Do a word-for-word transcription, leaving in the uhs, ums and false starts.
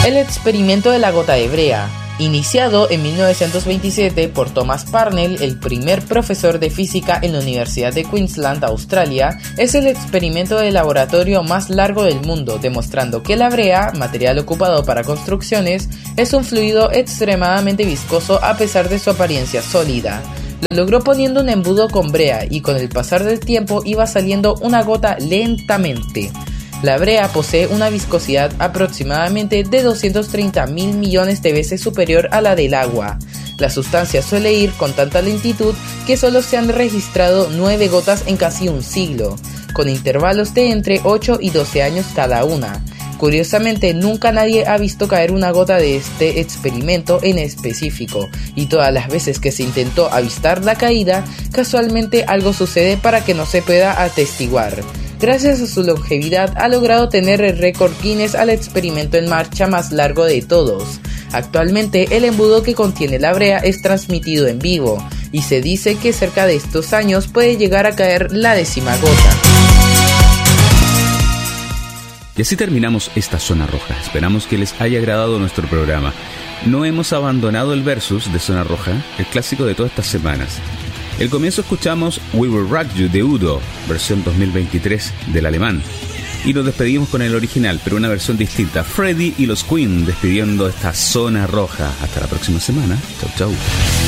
El experimento de la gota de brea, iniciado en mil novecientos veintisiete por Thomas Parnell, el primer profesor de física en la Universidad de Queensland, Australia, es el experimento de laboratorio más largo del mundo, demostrando que la brea, material ocupado para construcciones, es un fluido extremadamente viscoso a pesar de su apariencia sólida. Lo logró poniendo un embudo con brea y con el pasar del tiempo iba saliendo una gota lentamente. La brea posee una viscosidad aproximadamente de doscientos treinta mil millones de veces superior a la del agua. La sustancia suele ir con tanta lentitud que solo se han registrado nueve gotas en casi un siglo, con intervalos de entre ocho y doce años cada una. Curiosamente, nunca nadie ha visto caer una gota de este experimento en específico, y todas las veces que se intentó avistar la caída, casualmente algo sucede para que no se pueda atestiguar. Gracias a su longevidad ha logrado tener el récord Guinness al experimento en marcha más largo de todos. Actualmente el embudo que contiene la brea es transmitido en vivo, y se dice que cerca de estos años puede llegar a caer la décima gota. Y así terminamos esta Zona Roja. Esperamos que les haya agradado nuestro programa. No hemos abandonado el versus de Zona Roja, el clásico de todas estas semanas. El comienzo escuchamos We Will Rock You de Udo, versión dos mil veintitrés del alemán. Y nos despedimos con el original, pero una versión distinta. Freddie y los Queen despidiendo esta Zona Roja. Hasta la próxima semana. Chau, chau.